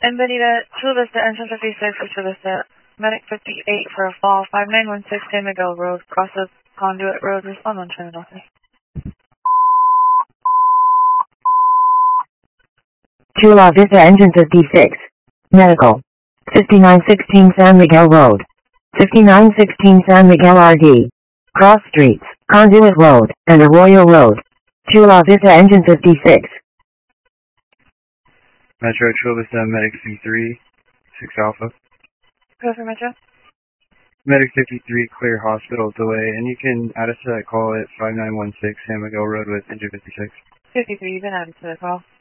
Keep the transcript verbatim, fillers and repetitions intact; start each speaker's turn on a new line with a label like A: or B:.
A: in Bonita, Chula Vista, engine fifty-six for Chula Vista, medic fifty-eight for a fall, five nine one six San Miguel Road, cross of Conduit Road, respond on Trinidad.
B: Chula Vista, engine fifty-six, medical, fifty-nine sixteen San Miguel Road, fifty-nine sixteen San Miguel R D, cross streets, Conduit Road, and Arroyo Road. Chula Vista, engine fifty-six.
C: Metro Chula Vista, medic C three, six Alpha.
A: Go for Metro.
C: Medic fifty-three, clear hospital delay, and you can add us to that call at five nine one six San Miguel Road with engine fifty-six.
A: fifty-three, you've been added to the call.